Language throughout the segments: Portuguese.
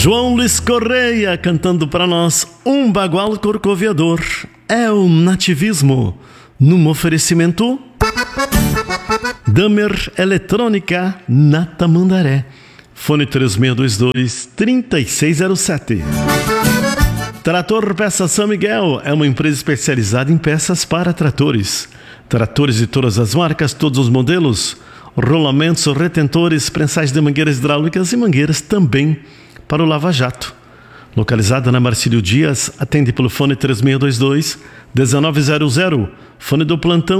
João Luiz Correia cantando para nós um bagual corcoviador. É o nativismo num oferecimento Damer Eletrônica na Tamandaré. Fone 3622-3607. Trator Peças São Miguel é uma empresa especializada em peças para tratores. Tratores de todas as marcas, todos os modelos, rolamentos, retentores, prensais de mangueiras hidráulicas e mangueiras também para o lava-jato. Localizada na Marcílio Dias, atende pelo fone 3622-1900, fone do plantão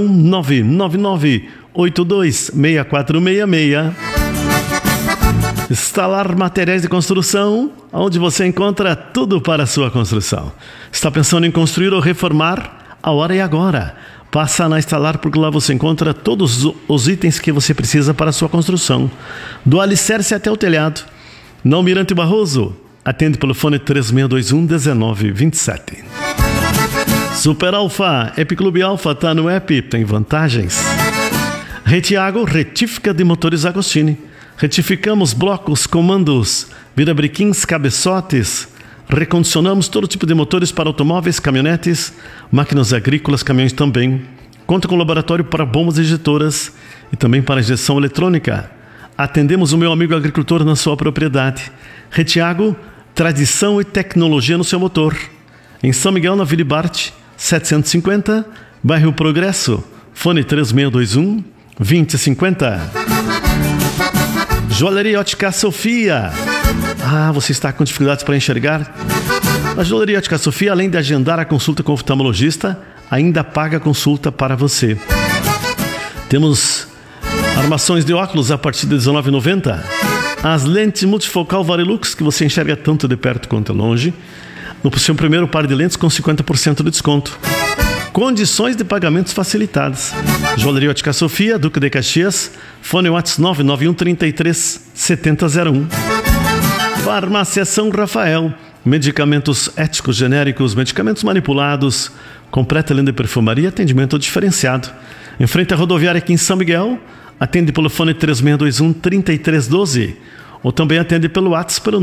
999-826466. Instalar materiais de construção, onde você encontra tudo para a sua construção. Está pensando em construir ou reformar? A hora é agora. Passa na Instalar, porque lá você encontra todos os itens que você precisa para a sua construção. Do alicerce até o telhado. Na Almirante Barroso, atende pelo fone 3621-1927. Super Alfa, Epiclube Alfa, tá no app, tem vantagens. Retiago, retífica de motores Agostini. Retificamos blocos, comandos, virabrequins, cabeçotes. Recondicionamos todo tipo de motores para automóveis, caminhonetes, máquinas agrícolas, caminhões também. Conta com laboratório para bombas injetoras e também para injeção eletrônica. Atendemos o meu amigo agricultor na sua propriedade. Retiago, tradição e tecnologia no seu motor. Em São Miguel, na Vila Bart, 750, bairro Progresso. Fone 3621-2050. Joalheria Ótica Sofia. Você está com dificuldades para enxergar? A Joalheria Ótica Sofia, além de agendar a consulta com o oftalmologista, ainda paga a consulta para você. Temos armações de óculos a partir de R$19,90. As lentes multifocal Varilux, que você enxerga tanto de perto quanto de longe, no seu primeiro par de lentes com 50% de desconto. Condições de pagamentos facilitadas. Joalheria Ótica Sofia, Duque de Caxias, fone WhatsApp 99133-7001. Farmácia São Rafael, medicamentos éticos genéricos, medicamentos manipulados, completa linha de perfumaria, atendimento diferenciado. Em frente à rodoviária aqui em São Miguel, atende pelo fone 3621-3312 ou também atende pelo WhatsApp pelo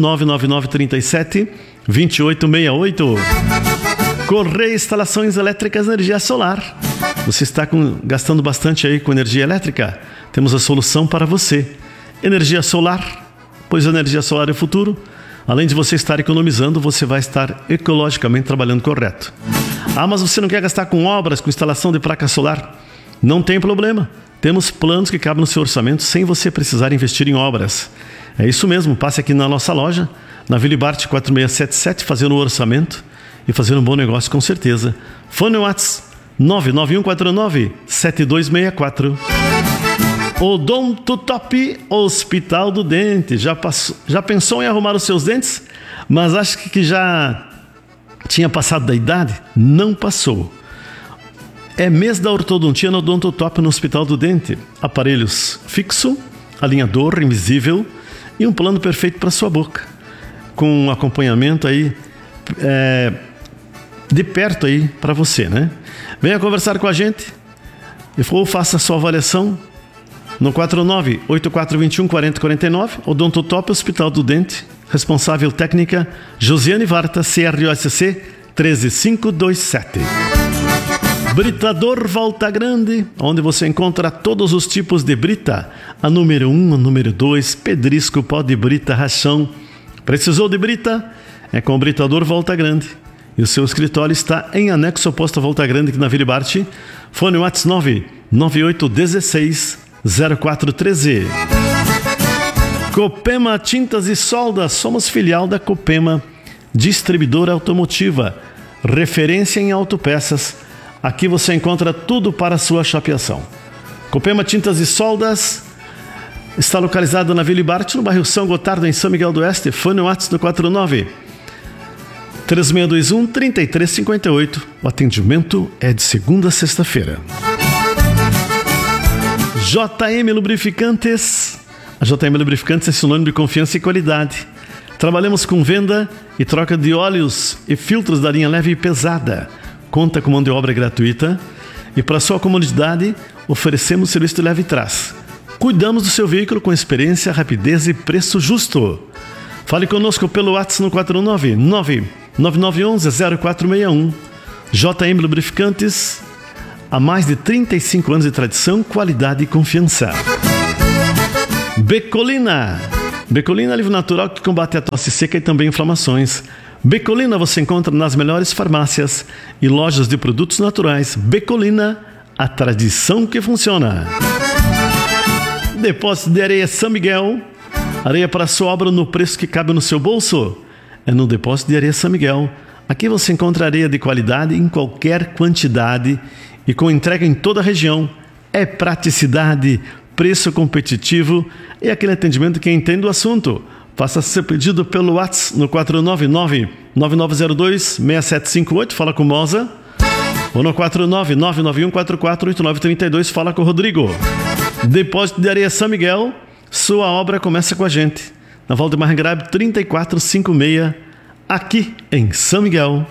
99937-2868. Correia Instalações Elétricas Energia Solar. Você está gastando bastante aí com energia elétrica? Temos a solução para você. Energia solar, pois a energia solar é o futuro. Além de você estar economizando, você vai estar ecologicamente trabalhando correto. Mas você não quer gastar com obras, com instalação de placa solar? Não tem problema. Temos planos que cabem no seu orçamento sem você precisar investir em obras. É isso mesmo, passe aqui na nossa loja, na Vila Bart 4677, fazendo o orçamento e fazendo um bom negócio com certeza. Fone WhatsApp 99149-7264. Odonto Top Hospital do Dente. Já pensou em arrumar os seus dentes? Mas acho que já tinha passado da idade? Não passou. É mês da ortodontia no Odonto Top no Hospital do Dente. Aparelhos fixo, alinhador invisível e um plano perfeito para sua boca. Com um acompanhamento aí de perto aí para você, né? Venha conversar com a gente ou faça a sua avaliação no 49-8421-4049, Odonto Top Hospital do Dente, responsável técnica Josiane Varta, CROSC 13527. Britador Volta Grande, onde você encontra todos os tipos de brita, a número 1, a número 2, pedrisco, pó de brita, rachão. Precisou de brita? É com o Britador Volta Grande. E o seu escritório está em anexo oposto à Volta Grande, aqui na Vila Bart. Fone WhatsApp 99816-0413. Copema Tintas e Soldas. Somos filial da Copema, distribuidora automotiva, referência em autopeças. Aqui você encontra tudo para a sua chapeação. Copema Tintas e Soldas está localizada na Vila Bart, no bairro São Gotardo, em São Miguel do Oeste. Fone WhatsApp 49-3621-3358. O atendimento é de segunda a sexta-feira. JM Lubrificantes. A JM Lubrificantes é sinônimo de confiança e qualidade. Trabalhamos com venda e troca de óleos e filtros da linha leve e pesada. Conta com mão de obra gratuita e, para sua comodidade, oferecemos serviço de leve e trás. Cuidamos do seu veículo com experiência, rapidez e preço justo. Fale conosco pelo WhatsApp no 419-9911-0461. JM Lubrificantes, há mais de 35 anos de tradição, qualidade e confiança. Becolina. Becolina é livro natural que combate a tosse seca e também inflamações. Becolina você encontra nas melhores farmácias e lojas de produtos naturais. Becolina, a tradição que funciona. Depósito de Areia São Miguel. Areia para sua obra no preço que cabe no seu bolso. É no Depósito de Areia São Miguel. Aqui você encontra areia de qualidade em qualquer quantidade e com entrega em toda a região. É praticidade, preço competitivo e aquele atendimento que entende do assunto. Faça seu pedido pelo WhatsApp no 499-9902-6758, fala com o Moza. Ou no 499-9144-8932, fala com o Rodrigo. Depósito de Areia São Miguel, sua obra começa com a gente. Na Valdemar Grabe 3456, aqui em São Miguel.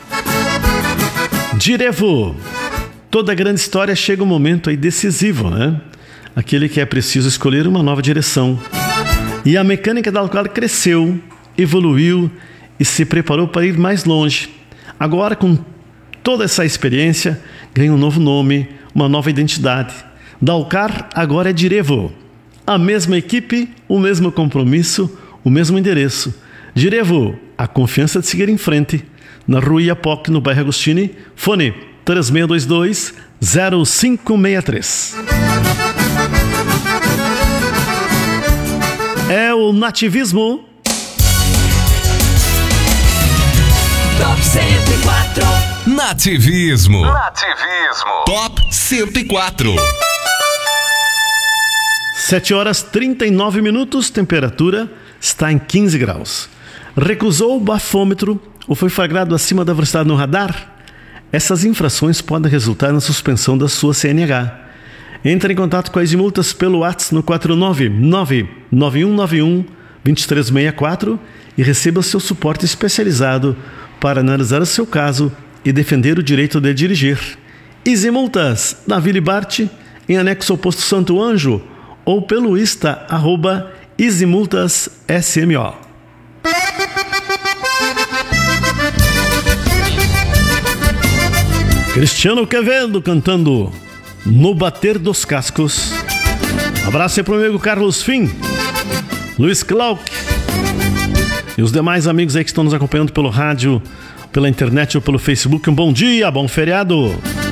Direvo. Toda grande história chega um momento aí decisivo, né? Aquele que é preciso escolher uma nova direção. E a mecânica da Alcoar cresceu, evoluiu e se preparou para ir mais longe. Agora, com toda essa experiência, ganha um novo nome, uma nova identidade. Da Alcoar agora é Direvo. A mesma equipe, o mesmo compromisso, o mesmo endereço. Direvo, a confiança de seguir em frente. Na Rua Iapoc, no bairro Agostini, fone 3622-0563. É o nativismo. Top 104. Nativismo. Nativismo. Top 104. 7 horas 39 minutos, temperatura está em 15 graus. Recusou o bafômetro ou foi flagrado acima da velocidade no radar? Essas infrações podem resultar na suspensão da sua CNH. Entre em contato com a Easymultas pelo WhatsApp no 499-9191-2364 e receba seu suporte especializado para analisar o seu caso e defender o direito de dirigir. Easymultas, na Vila Bart, em anexo ao posto Santo Anjo, ou pelo Insta, @EasymultasSMO. Cristiano Quevedo cantando No Bater dos Cascos. Abraço aí pro meu amigo Carlos Fim, Luiz Clark e os demais amigos aí que estão nos acompanhando pelo rádio, pela internet ou pelo Facebook. Um bom dia, bom feriado.